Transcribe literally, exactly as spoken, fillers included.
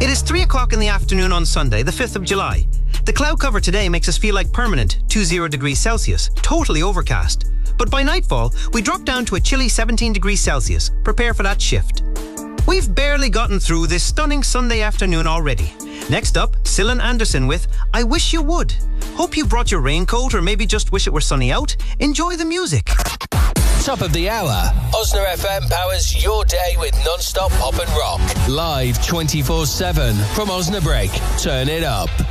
It is three o'clock in the afternoon on Sunday, the fifth of July. The cloud cover today makes us feel like permanent, twenty degrees Celsius, totally overcast. But by nightfall, we drop down to a chilly seventeen degrees Celsius. Prepare for that shift. We've barely gotten through this stunning Sunday afternoon already. Next up, Cylon Anderson with I Wish You Would. Hope you brought your raincoat or maybe just wish it were sunny out. Enjoy the music. Top of the hour. Osna F M powers your day with non-stop pop and rock. Live twenty-four seven from Osnabrück. Turn it up.